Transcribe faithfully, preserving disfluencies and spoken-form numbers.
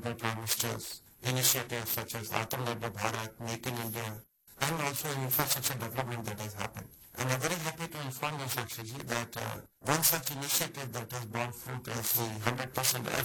by Prime Minister's initiatives such as Atmanirbhar Bharat, Make in India, and also infrastructure development that has happened. And I'm very happy to inform you, Sakshi, that uh, one such initiative that has borne fruit is the one hundred percent